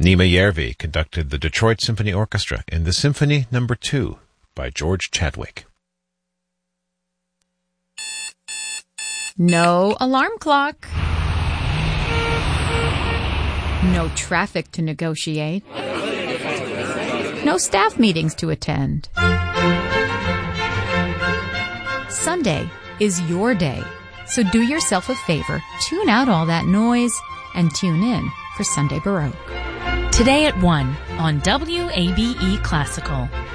Nima Järvi conducted the Detroit Symphony Orchestra in the Symphony No. 2 by George Chadwick. No alarm clock. No traffic to negotiate. No staff meetings to attend. Sunday is your day, so do yourself a favor, tune out all that noise, and tune in for Sunday Baroque. Today at 1 on WABE Classical.